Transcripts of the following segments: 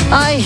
Ay,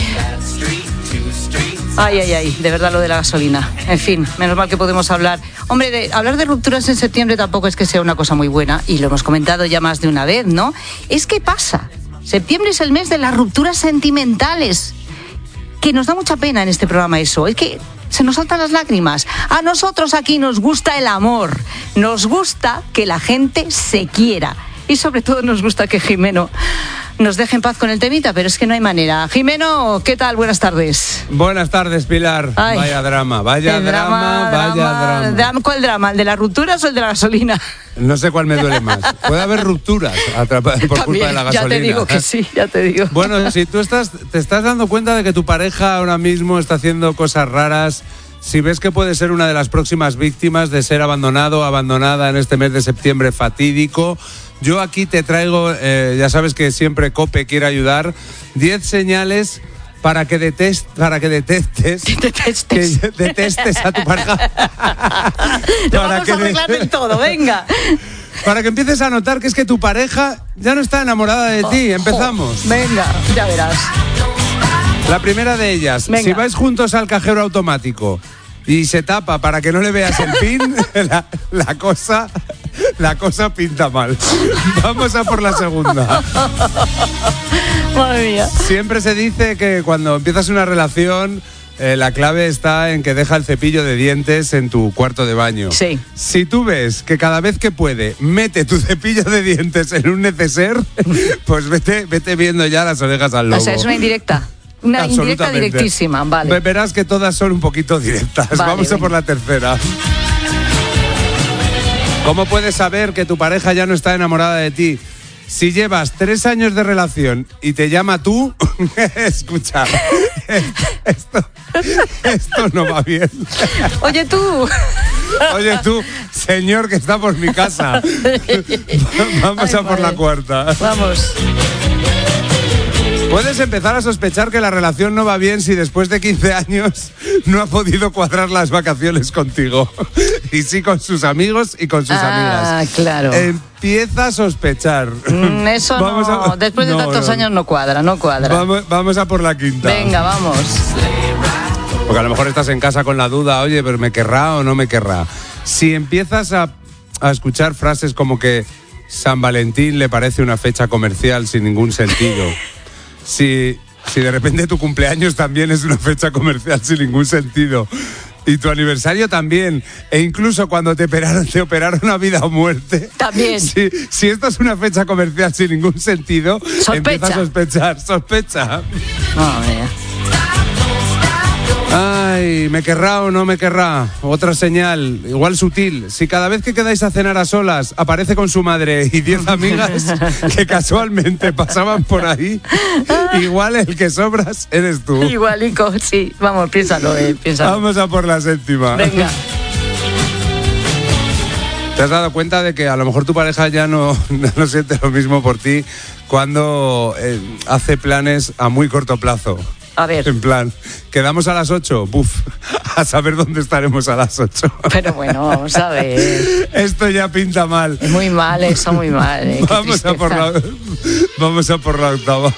de verdad lo de la gasolina. En fin, menos mal que podemos hablar. Hombre, hablar de rupturas en septiembre tampoco es que sea una cosa muy buena, y lo hemos comentado ya más de una vez, ¿no? Es que pasa. Septiembre es el mes de las rupturas sentimentales, que nos da mucha pena en este programa eso. Es que se nos saltan las lágrimas. A nosotros aquí nos gusta el amor, nos gusta que la gente se quiera, y sobre todo nos gusta que Jimeno nos deje en paz con el temita, pero es que no hay manera. Jimeno, ¿qué tal? Buenas tardes. Buenas tardes, Pilar. Ay, vaya drama. ¿Cuál drama? ¿El de las rupturas o el de la gasolina? No sé cuál me duele más. Puede haber rupturas por culpa de la gasolina. Ya te digo que sí, ya te digo. Bueno, si tú te estás dando cuenta de que tu pareja ahora mismo está haciendo cosas raras, si ves que puede ser una de las próximas víctimas de ser abandonado o abandonada en este mes de septiembre fatídico, yo aquí te traigo, ya sabes que siempre COPE quiere ayudar, 10 señales para que detestes a tu pareja. Lo vamos a arreglar en todo, venga. Para que empieces a notar que es que tu pareja ya no está enamorada de ti. Empezamos. Venga, ya verás. La primera de ellas, venga. Si vais juntos al cajero automático y se tapa para que no le veas el pin, la cosa pinta mal. Vamos a por la segunda. Madre mía. Siempre se dice que cuando empiezas una relación, la clave está en que deja el cepillo de dientes en tu cuarto de baño. Sí. Si tú ves que cada vez que puede mete tu cepillo de dientes en un neceser, pues vete viendo ya las orejas al lobo. O sea, es una indirecta. Una indirecta directísima, vale. Verás que todas son un poquito directas. Vale, vamos a por la tercera. ¿Cómo puedes saber que tu pareja ya no está enamorada de ti? Si llevas 3 años de relación y te llama tú, escucha, esto no va bien. Oye tú, señor que está por mi casa. Vamos a por la cuarta. Vamos. Puedes empezar a sospechar que la relación no va bien si después de 15 años no ha podido cuadrar las vacaciones contigo. Y sí con sus amigos y con sus amigas. Ah, claro. Empieza a sospechar. Eso no, después de tantos años no cuadra. Vamos a por la quinta. Venga, vamos. Porque a lo mejor estás en casa con la duda, oye, pero ¿me querrá o no me querrá? Si empiezas a escuchar frases como que San Valentín le parece una fecha comercial sin ningún sentido. Si de repente tu cumpleaños también es una fecha comercial sin ningún sentido, y tu aniversario también, e incluso cuando te operaron a vida o muerte, también. Si esto es una fecha comercial sin ningún sentido, empieza a sospecha. Ay, ¿me querrá o no me querrá? Otra señal, igual sutil. Si cada vez que quedáis a cenar a solas aparece con su madre y 10 amigas que casualmente pasaban por ahí, igual el que sobras eres tú. Igualico, sí. Vamos, piénsalo. Vamos a por la séptima. Venga. ¿Te has dado cuenta de que a lo mejor tu pareja ya no siente lo mismo por ti cuando hace planes a muy corto plazo? A ver. En plan, quedamos a las 8, a saber dónde estaremos a las 8. Pero bueno, vamos a ver. Esto ya pinta mal. Es muy mal, eso muy mal. Vamos a por la octava.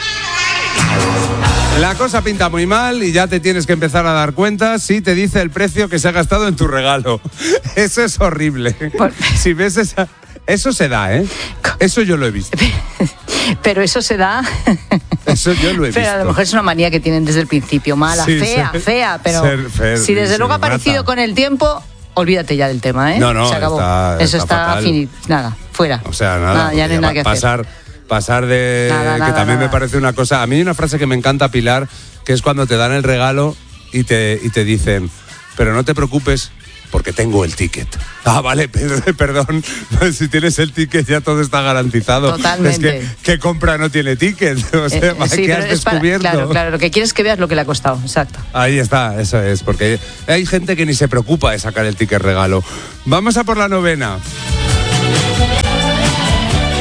La cosa pinta muy mal y ya te tienes que empezar a dar cuenta si te dice el precio que se ha gastado en tu regalo. Eso es horrible. Si ves eso se da, ¿eh? Eso yo lo he visto. Pero eso se da. Eso yo lo he visto. Pero a lo mejor es una manía que tienen desde el principio. Mala, sí, fea. Pero si desde luego ha aparecido con el tiempo, olvídate ya del tema, ¿eh? No, se acabó. Eso está finito. Nada, fuera. O sea, nada ya no hay nada que hacer. Pasar de... Nada, que también nada. Me parece una cosa... A mí hay una frase que me encanta, Pilar, que es cuando te dan el regalo y te dicen, pero no te preocupes, porque tengo el ticket. Ah, vale, perdón. Si tienes el ticket ya todo está garantizado. Totalmente. Es que ¿qué compra no tiene ticket? O sea, sí, ¿qué has descubierto? Claro, lo que quieres que veas lo que le ha costado, exacto. Ahí está, eso es, porque hay gente que ni se preocupa de sacar el ticket regalo. Vamos a por la novena.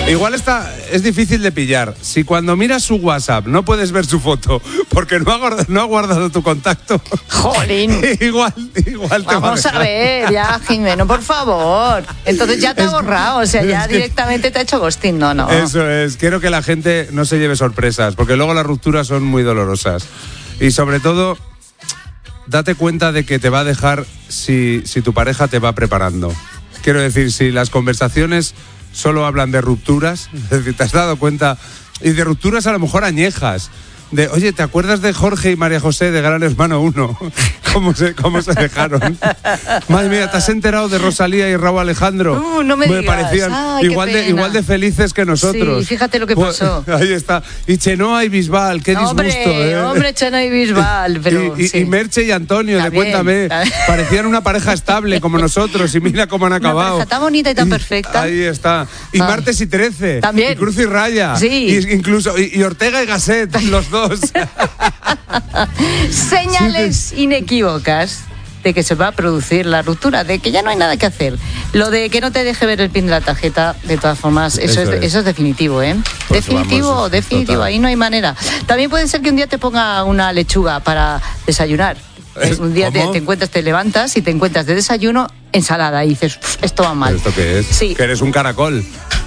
Igual es difícil de pillar. Si cuando miras su WhatsApp no puedes ver su foto porque no ha guardado tu contacto. ¡Jolín! igual te va a Vamos a ver, ya, Jimeno, por favor. Entonces ya te ha borrado, o sea, ya directamente te ha hecho ghosting. No. Eso es. Quiero que la gente no se lleve sorpresas, porque luego las rupturas son muy dolorosas. Y sobre todo, date cuenta de que te va a dejar si tu pareja te va preparando. Quiero decir, si las conversaciones solo hablan de rupturas, es decir, te has dado cuenta, y de rupturas a lo mejor añejas, de, oye, ¿te acuerdas de Jorge y María José de Gran Hermano 1? ¿Cómo se dejaron? Madre mía, ¿te has enterado de Rosalía y Raúl Alejandro? No me digas. Parecían igual de felices que nosotros. Sí, fíjate lo que pasó. Ahí está. Y Chenoa y Bisbal, qué disgusto. Hombre, Chenoa y Bisbal. Pero, y Merche y Antonio, de Cuéntame. Parecían una pareja estable como nosotros, y mira cómo han acabado. Una pareja tan bonita y tan perfecta. Ahí está. Y Martes y 13. También. Y Cruz y Raya. Sí. Y Ortega y Gasset, los dos. Señales inequívocas de que se va a producir la ruptura, de que ya no hay nada que hacer. Lo de que no te deje ver el pin de la tarjeta, de todas formas, eso es definitivo, ¿eh? Pues definitivo, total. Ahí no hay manera. También puede ser que un día te ponga una lechuga para desayunar. Un día te levantas y te encuentras de desayuno ensalada y dices, esto va mal. ¿Esto qué es? Sí. ¿Que eres un caracol?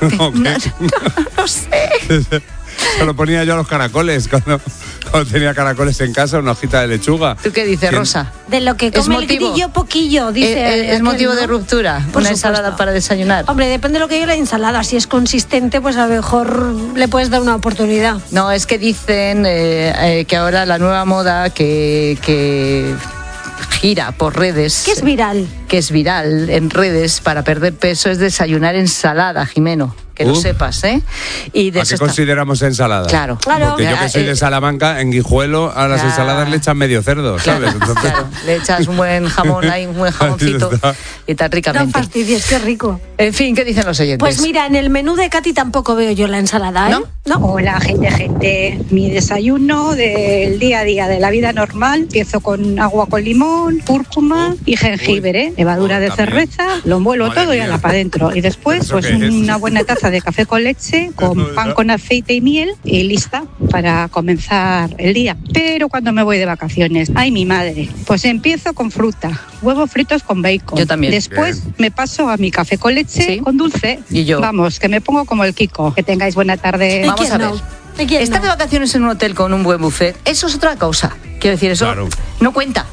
No sé. Se lo ponía yo a los caracoles cuando tenía caracoles en casa, una hojita de lechuga. ¿Tú qué dices, Rosa? De lo que come el grillo poquillo, dice. ¿Es motivo de ruptura? Una ensalada para desayunar. Hombre, depende de lo que diga la ensalada. Si es consistente, pues a lo mejor le puedes dar una oportunidad. No, es que dicen que ahora la nueva moda que gira por redes. ¿Qué es viral? Que es viral en redes para perder peso es desayunar ensalada, Jimeno. Que lo sepas, ¿eh? Y de ¿A qué consideramos ensalada? Claro. Porque yo que soy de Salamanca, en Guijuelo a las ensaladas le echan medio cerdo, ¿sabes? Entonces... Claro, le echas un buen jamón ahí, un buen jamoncito y tan ricamente. No fastidies, qué rico. En fin, ¿qué dicen los oyentes? Pues mira, en el menú de Katy tampoco veo yo la ensalada, ¿eh? ¿No? Hola, gente. Mi desayuno del día a día, de la vida normal, empiezo con agua con limón, cúrcuma y jengibre, levadura de cerveza, lo envuelvo todo y ala para adentro. Y después, pues una buena taza de café con leche, con pan con aceite y miel, y lista para comenzar el día. Pero cuando me voy de vacaciones, ¡ay, mi madre! Pues empiezo con fruta, huevos fritos con bacon. Yo también. Después me paso a mi café con leche con dulce. Y yo. Vamos, que me pongo como el Kiko. Que tengáis buena tarde. Vamos a ver. Estar de vacaciones en un hotel con un buen buffet, eso es otra cosa. Quiero decir, eso no cuenta.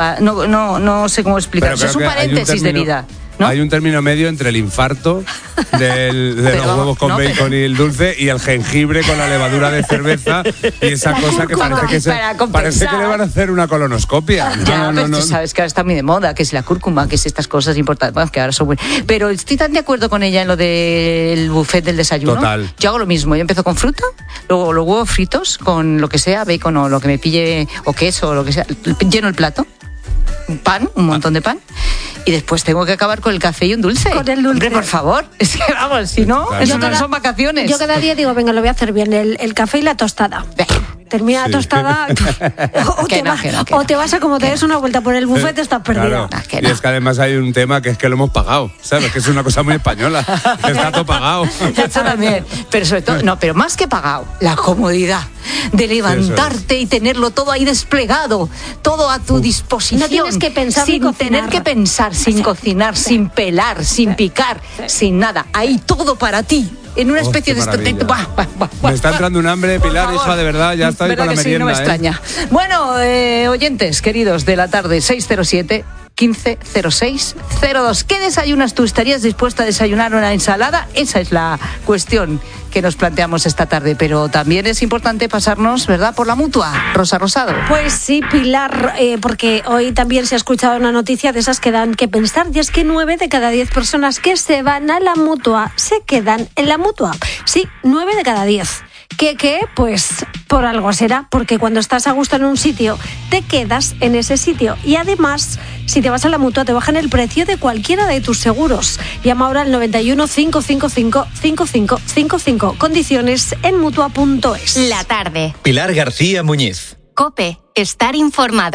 No sé cómo explicar. Eso es un paréntesis de vida. ¿No? Hay un término medio entre el infarto de los huevos con bacon y el dulce y el jengibre con la levadura de cerveza y esa cosa que parece que le van a hacer una colonoscopia. Tú sabes que ahora está muy de moda, que es la cúrcuma, que es estas cosas importantes, bueno, que ahora son buenas. Pero estoy tan de acuerdo con ella en lo del buffet del desayuno. Total. Yo hago lo mismo, yo empiezo con fruta, luego los huevos fritos con lo que sea, bacon o lo que me pille, o queso o lo que sea, lleno el plato. Un montón de pan, y después tengo que acabar con el café y un dulce. Con el dulce. Hombre, por favor, es que vamos, si no, claro. Eso no son vacaciones. Yo cada día digo, venga, lo voy a hacer bien, el café y la tostada. Termina la tostada o te vas a, como te des una vuelta por el buffet, te estás perdida. Claro. Y es que además hay un tema que es que lo hemos pagado, ¿sabes? Que es una cosa muy española, que está todo pagado. Eso también, pero sobre todo, pero más que pagado, la comodidad de levantarte y tenerlo todo ahí desplegado, todo a tu disposición. No tienes que pensar sin tener que pensar, sin cocinar, sin pelar, sin picar, sin nada. Ahí todo para ti. En una especie de... Me está entrando un hambre, Pilar, hija, de verdad, ya estoy con la merienda. Sí, no me extraña. Bueno, oyentes queridos de la tarde, 607 150602. ¿Qué desayunas tú? ¿Estarías dispuesta a desayunar una ensalada? Esa es la cuestión que nos planteamos esta tarde, pero también es importante pasarnos, ¿verdad?, por la Mutua. Rosa Rosado. Pues sí, Pilar, porque hoy también se ha escuchado una noticia de esas que dan que pensar, y es que 9 de cada 10 personas que se van a la Mutua se quedan en la Mutua. Sí, 9 de cada 10. ¿Qué? Pues por algo será, porque cuando estás a gusto en un sitio, te quedas en ese sitio. Y además, si te vas a la Mutua, te bajan el precio de cualquiera de tus seguros. Llama ahora al 91 555 5555. Condiciones en Mutua.es. La tarde. Pilar García Muñiz. COPE. Estar informado.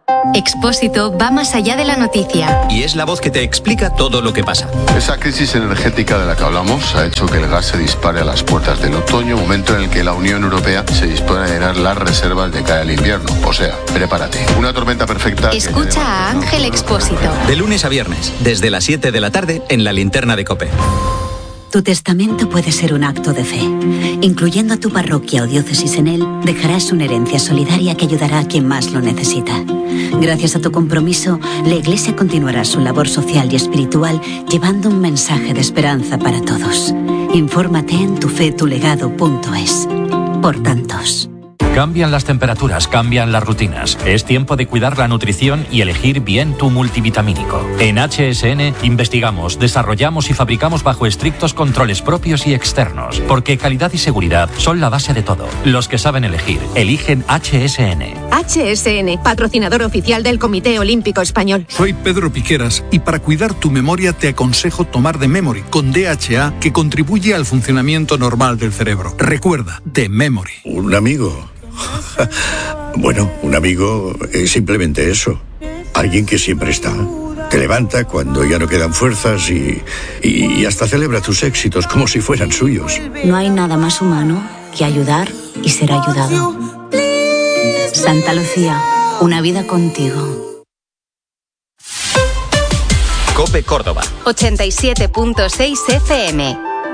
Expósito va más allá de la noticia. Y es la voz que te explica todo lo que pasa. Esa crisis energética de la que hablamos ha hecho que el gas se dispare a las puertas del otoño, momento en el que la Unión Europea se dispone a llenar las reservas de cara al invierno. O sea, prepárate. Una tormenta perfecta. Escucha a Ángel Expósito. De lunes a viernes, desde las 7 de la tarde, en la linterna de COPE. Tu testamento puede ser un acto de fe. Incluyendo a tu parroquia o diócesis en él, dejarás una herencia solidaria que ayudará a quien más lo necesita. Gracias a tu compromiso, la Iglesia continuará su labor social y espiritual llevando un mensaje de esperanza para todos. Infórmate en tufetulegado.es. Por tantos. Cambian las temperaturas, cambian las rutinas. Es tiempo de cuidar la nutrición y elegir bien tu multivitamínico. En HSN investigamos, desarrollamos y fabricamos bajo estrictos controles propios y externos, porque calidad y seguridad son la base de todo. Los que saben elegir, eligen HSN. HSN, patrocinador oficial del Comité Olímpico Español. Soy Pedro Piqueras y para cuidar tu memoria te aconsejo tomar The Memory con DHA, que contribuye al funcionamiento normal del cerebro. Recuerda, The Memory. Un amigo. Bueno, un amigo es simplemente eso. Alguien que siempre está. Te levanta cuando ya no quedan fuerzas y hasta celebra tus éxitos como si fueran suyos. No hay nada más humano que ayudar y ser ayudado. Santa Lucía, una vida contigo. COPE Córdoba. 87.6 FM.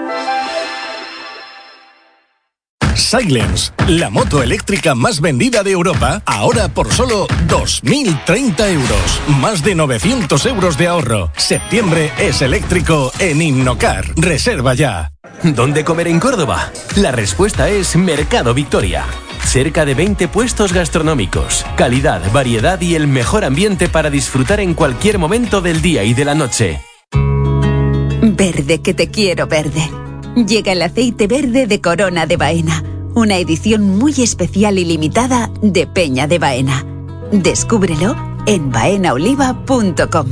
Silence, la moto eléctrica más vendida de Europa, ahora por solo 2.030 euros. Más de 900 euros de ahorro. Septiembre es eléctrico en Innocar. Reserva ya. ¿Dónde comer en Córdoba? La respuesta es Mercado Victoria. Cerca de 20 puestos gastronómicos, calidad, variedad y el mejor ambiente para disfrutar en cualquier momento del día y de la noche. Verde que te quiero verde. Llega el aceite verde de Corona de Baena, una edición muy especial y limitada de Peña de Baena. Descúbrelo en baenaoliva.com.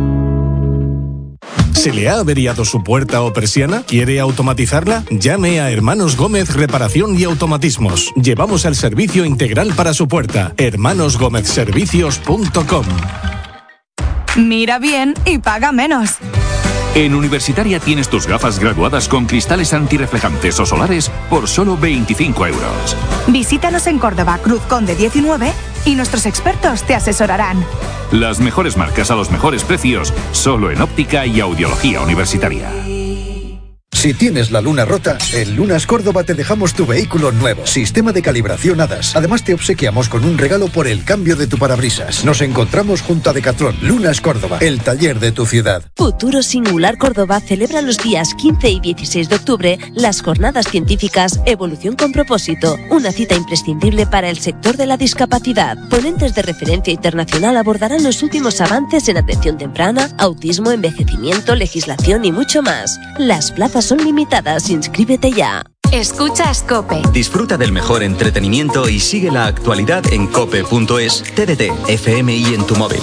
¿Se le ha averiado su puerta o persiana? ¿Quiere automatizarla? Llame a Hermanos Gómez Reparación y Automatismos. Llevamos el servicio integral para su puerta. hermanosgomezservicios.com. Mira bien y paga menos. En Universitaria tienes tus gafas graduadas con cristales antirreflejantes o solares por solo 25 euros. Visítanos en Córdoba, Cruz Conde 19 y nuestros expertos te asesorarán. Las mejores marcas a los mejores precios, solo en óptica y audiología universitaria. Si tienes la luna rota, en Lunas Córdoba te dejamos tu vehículo nuevo. Sistema de calibración HADAS. Además te obsequiamos con un regalo por el cambio de tu parabrisas. Nos encontramos junto a Decathlon. Lunas Córdoba, el taller de tu ciudad. Futuro Singular Córdoba celebra los días 15 y 16 de octubre las jornadas científicas Evolución con Propósito, una cita imprescindible para el sector de la discapacidad. Ponentes de referencia internacional abordarán los últimos avances en atención temprana, autismo, envejecimiento, legislación y mucho más. Las plazas son limitadas, inscríbete ya. Escuchas COPE. Disfruta del mejor entretenimiento y sigue la actualidad en cope.es, TDT, FM y en tu móvil.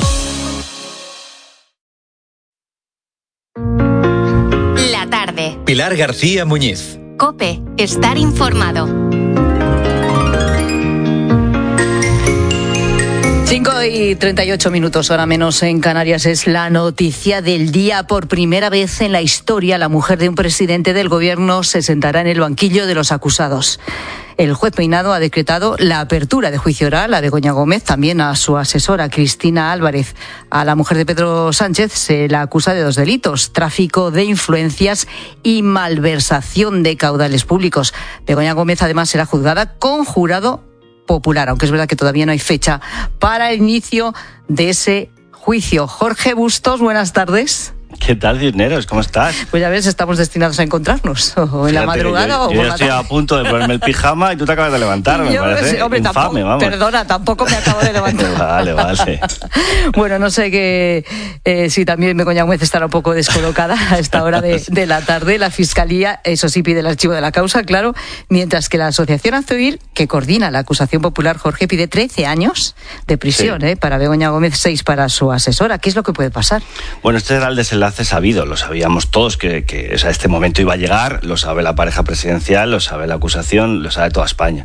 La tarde. Pilar García Muñiz. COPE. Estar informado. 5:38, hora menos en Canarias. Es la noticia del día. Por primera vez en la historia, la mujer de un presidente del gobierno se sentará en el banquillo de los acusados. El juez Peinado ha decretado la apertura de juicio oral a Begoña Gómez, también a su asesora Cristina Álvarez. A la mujer de Pedro Sánchez se la acusa de 2 delitos: tráfico de influencias y malversación de caudales públicos. Begoña Gómez además será juzgada con jurado popular, aunque es verdad que todavía no hay fecha para el inicio de ese juicio. Jorge Bustos, buenas tardes. ¿Qué tal, Cisneros? ¿Cómo estás? Pues ya ves, estamos destinados a encontrarnos, o en la madrugada o por la tarde. Yo estoy a punto de ponerme el pijama y tú te acabas de levantar, me parece hombre, infame, vamos. Perdona, tampoco me acabo de levantar. Vale. Bueno, no sé si también Begoña Gómez estará un poco descolocada a esta hora de la tarde. La Fiscalía, eso sí, pide el archivo de la causa, claro, mientras que la Asociación Azzoir, que coordina la acusación popular, Jorge, pide 13 años de prisión, para Begoña Gómez, 6 para su asesora. ¿Qué es lo que puede pasar? Bueno, este será el desenlace verdad es sabido, lo sabíamos todos que o sea, este momento iba a llegar, lo sabe la pareja presidencial, lo sabe la acusación, lo sabe toda España.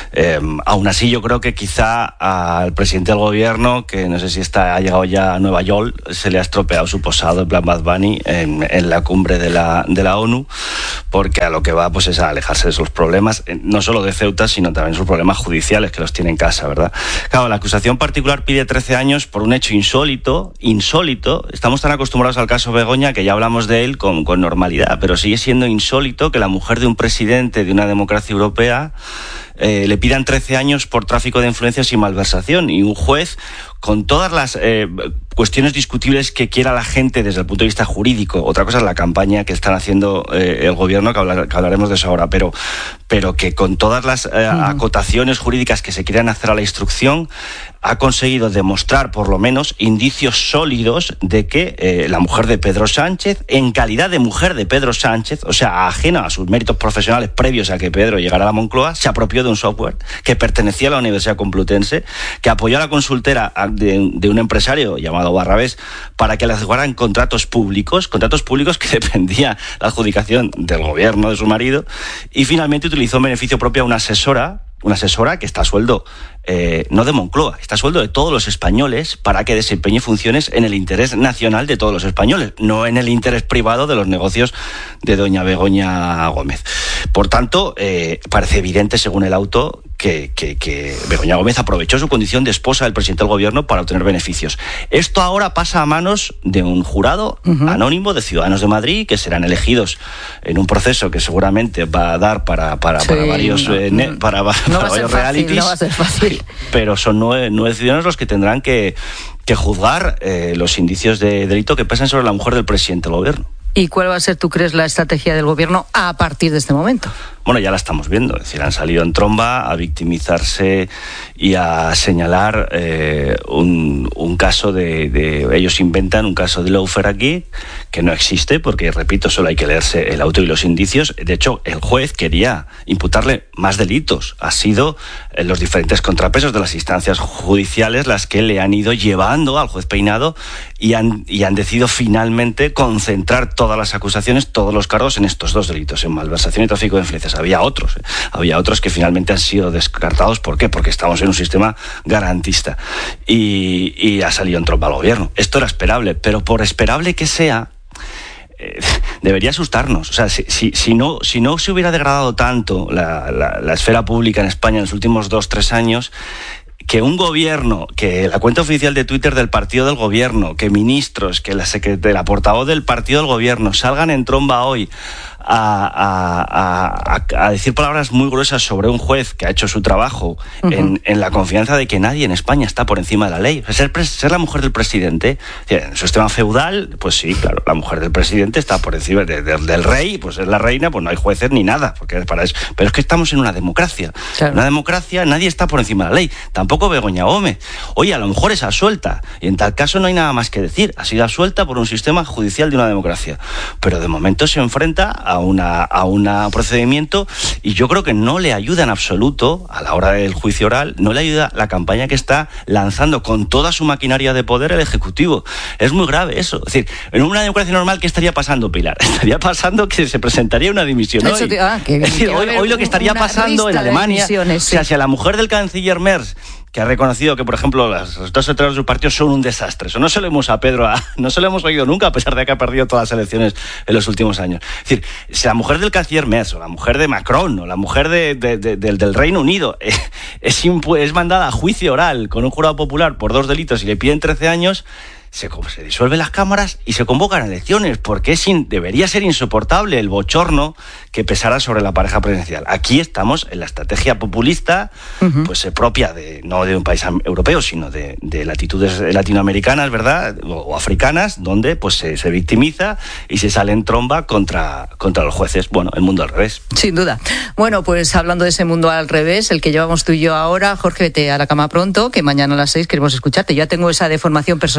Aún así yo creo que quizá al presidente del gobierno, que no sé si ha llegado ya a Nueva York, se le ha estropeado su posado en plan Bad Bunny en la cumbre de la ONU, porque a lo que va pues es a alejarse de esos problemas, no solo de Ceuta, sino también sus problemas judiciales que los tiene en casa, ¿verdad? Claro, la acusación particular pide 13 años por un hecho insólito. Estamos tan acostumbrados al caso Begoña que ya hablamos de él con normalidad, pero sigue siendo insólito que la mujer de un presidente de una democracia europea le pidan 13 años por tráfico de influencias y malversación, y un juez, con todas las cuestiones discutibles que quiera la gente desde el punto de vista jurídico, otra cosa es la campaña que están haciendo el gobierno, que hablaremos de eso ahora, pero que con todas las acotaciones jurídicas que se quieran hacer a la instrucción, ha conseguido demostrar por lo menos indicios sólidos de que la mujer de Pedro Sánchez, en calidad de mujer de Pedro Sánchez, o sea, ajena a sus méritos profesionales previos a que Pedro llegara a la Moncloa, se apropió de un software que pertenecía a la Universidad Complutense, que apoyó a la consultera de un empresario llamado Barrabés para que le jugaran contratos públicos que dependía la adjudicación del gobierno de su marido, y finalmente utilizó en beneficio propio a una asesora que está a sueldo no de Moncloa, está a sueldo de todos los españoles para que desempeñe funciones en el interés nacional de todos los españoles, no en el interés privado de los negocios de doña Begoña Gómez. Por tanto, parece evidente, según el auto, que Begoña Gómez aprovechó su condición de esposa del presidente del gobierno para obtener beneficios. Esto ahora pasa a manos de un jurado anónimo de ciudadanos de Madrid, que serán elegidos en un proceso que seguramente va a dar para varios realities. No va a ser fácil. Pero son nueve ciudadanos los que tendrán que juzgar los indicios de delito que pesan sobre la mujer del presidente del gobierno. ¿Y cuál va a ser, tú crees, la estrategia del gobierno a partir de este momento? Bueno, ya la estamos viendo, es decir, han salido en tromba a victimizarse y a señalar un caso de ellos inventan un caso de lawfare aquí, que no existe, porque, repito, solo hay que leerse el auto y los indicios. De hecho, el juez quería imputarle más delitos. Ha sido los diferentes contrapesos de las instancias judiciales las que le han ido llevando al juez Peinado y han decidido finalmente concentrar todas las acusaciones, todos los cargos en estos dos delitos, en malversación y tráfico de influencias. Había otros que finalmente han sido descartados. ¿Por qué? Porque estamos en un sistema garantista y ha salido en tromba al gobierno. Esto era esperable, pero por esperable que sea, debería asustarnos. O sea, si no se hubiera degradado tanto la esfera pública en España en los últimos 2-3 años, que un gobierno, que la cuenta oficial de Twitter del partido del gobierno, que ministros, que la portavoz del partido del gobierno salgan en tromba hoy a decir palabras muy gruesas sobre un juez que ha hecho su trabajo en la confianza de que nadie en España está por encima de la ley. Ser la mujer del presidente, en su sistema feudal, pues sí, claro, la mujer del presidente está por encima del rey, pues es la reina, pues no hay jueces ni nada, porque es para eso. Pero es que estamos en una democracia. Claro. En una democracia nadie está por encima de la ley, tampoco Begoña Gómez. Oye, a lo mejor es absuelta, y en tal caso no hay nada más que decir, ha sido absuelta por un sistema judicial de una democracia. Pero de momento se enfrenta a un procedimiento, y yo creo que no le ayuda en absoluto a la hora del juicio oral, no le ayuda la campaña que está lanzando con toda su maquinaria de poder el Ejecutivo. Es muy grave eso. Es decir, en una democracia normal, ¿qué estaría pasando, Pilar? Estaría pasando que se presentaría una dimisión hoy. Es decir, hoy lo que estaría pasando en Alemania, o sea, si a la mujer del canciller Merz, que ha reconocido que, por ejemplo, los resultados electorales de su partido son un desastre. Eso no se lo hemos no se lo hemos oído nunca, a pesar de que ha perdido todas las elecciones en los últimos años. Es decir, si la mujer del canciller Merz, o la mujer de Macron, o la mujer del Reino Unido es mandada a juicio oral con un jurado popular por 2 delitos y le piden 13 años, se disuelven las cámaras y se convocan elecciones, porque debería ser insoportable el bochorno que pesara sobre la pareja presidencial. Aquí estamos en la estrategia populista, pues propia no de un país europeo, sino de latitudes latinoamericanas, ¿verdad?, o africanas, donde pues se victimiza y se sale en tromba contra los jueces. Bueno, el mundo al revés. Sin duda. Bueno, pues hablando de ese mundo al revés, el que llevamos tú y yo ahora, Jorge, vete a la cama pronto, que mañana a las 6 queremos escucharte. Yo ya tengo esa deformación personal y profesional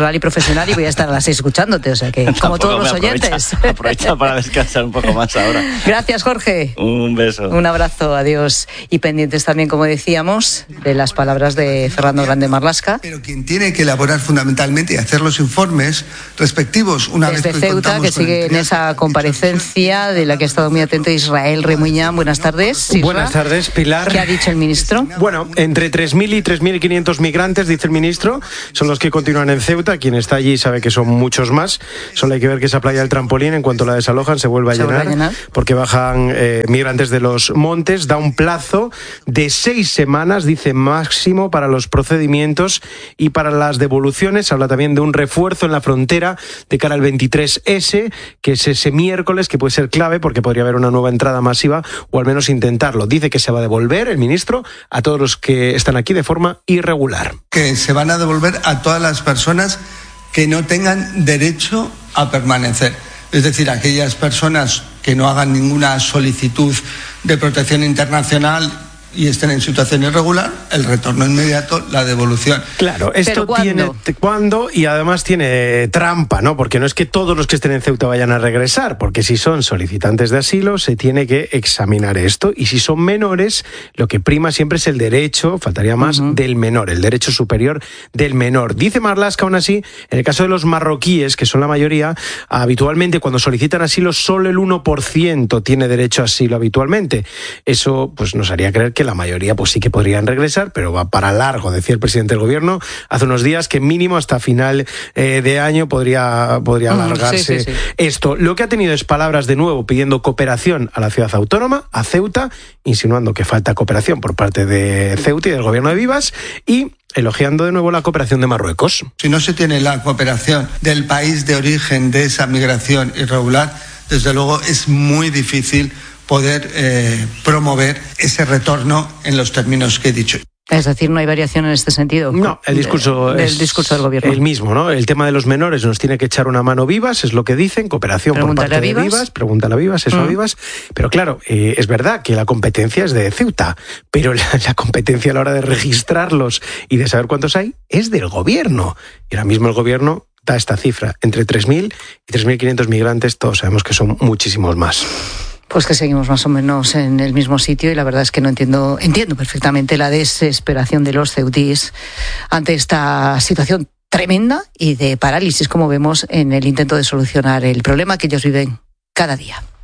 cenar y voy a estar a las 6 escuchándote, o sea que como todos los oyentes. Aprovecha para descansar un poco más ahora. Gracias, Jorge. Un beso. Un abrazo, adiós. Y pendientes también, como decíamos, de las palabras de Fernando Grande Marlaska. Pero quien tiene que elaborar fundamentalmente y hacer los informes respectivos una desde vez que Ceuta, que sigue en esa comparecencia de la que ha estado muy atento Israel Remuñán. Buenas tardes, Isra. Buenas tardes, Pilar. ¿Qué ha dicho el ministro? Bueno, entre 3.000 y 3.500 migrantes, dice el ministro, son los que continúan en Ceuta. Quien está allí sabe que son muchos más. Solo hay que ver que esa playa del Trampolín, en cuanto la desalojan, se vuelve a llenar, porque bajan migrantes de los montes. Da un plazo de 6 semanas, dice, máximo para los procedimientos y para las devoluciones. Habla también de un refuerzo en la frontera de cara al 23S, que es ese miércoles, que puede ser clave porque podría haber una nueva entrada masiva, o al menos intentarlo. Dice que se va a devolver, el ministro, a todos los que están aquí de forma irregular. Que se van a devolver a todas las personas que no tengan derecho a permanecer. Es decir, aquellas personas que no hagan ninguna solicitud de protección internacional y estén en situación irregular, el retorno inmediato, la devolución. Claro, esto tiene cuándo y además tiene trampa, ¿no? Porque no es que todos los que estén en Ceuta vayan a regresar, porque si son solicitantes de asilo se tiene que examinar esto, y si son menores, lo que prima siempre es el derecho, faltaría más, del menor, el derecho superior del menor. Dice Marlaska, aún así, en el caso de los marroquíes, que son la mayoría, habitualmente cuando solicitan asilo solo el 1% tiene derecho a asilo habitualmente. Eso pues nos haría creer que la mayoría pues sí que podrían regresar, pero va para largo. Decía el presidente del gobierno hace unos días que mínimo hasta final de año podría alargarse esto. Lo que ha tenido es palabras de nuevo pidiendo cooperación a la ciudad autónoma, a Ceuta, insinuando que falta cooperación por parte de Ceuta y del gobierno de Vivas, y elogiando de nuevo la cooperación de Marruecos. Si no se tiene la cooperación del país de origen de esa migración irregular, desde luego es muy difícil poder promover ese retorno en los términos que he dicho. Es decir, no hay variación en este sentido. No, el discurso es discurso del gobierno. El mismo, ¿no? El tema de los menores nos tiene que echar una mano Vivas, es lo que dicen, cooperación por parte de Vivas. Pregúntale a Vivas, eso a Vivas. Pero claro, es verdad que la competencia es de Ceuta, pero la competencia a la hora de registrarlos y de saber cuántos hay es del gobierno. Y ahora mismo el gobierno da esta cifra, entre 3.000 y 3.500 migrantes, todos sabemos que son muchísimos más. Pues que seguimos más o menos en el mismo sitio, y la verdad es que no entiendo perfectamente la desesperación de los ceutíes ante esta situación tremenda y de parálisis, como vemos en el intento de solucionar el problema que ellos viven cada día.